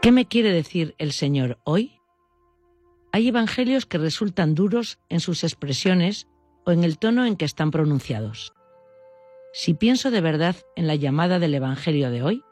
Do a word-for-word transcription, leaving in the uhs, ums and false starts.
¿Qué me quiere decir el Señor hoy? Hay evangelios que resultan duros en sus expresiones o en el tono en que están pronunciados. Si pienso de verdad en la llamada del evangelio de hoy,